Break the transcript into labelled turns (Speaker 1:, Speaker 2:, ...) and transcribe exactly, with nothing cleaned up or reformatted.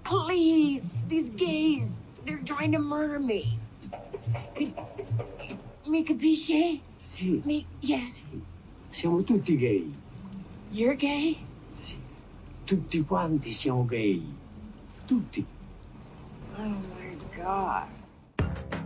Speaker 1: Please, these gays, they're trying to murder me. Could, mi capisce?
Speaker 2: Sì.
Speaker 1: Mi, yes.
Speaker 2: Sì. Siamo tutti gay.
Speaker 1: You're gay?
Speaker 2: Sì. Tutti quanti siamo gay. Tutti.
Speaker 1: Oh my God.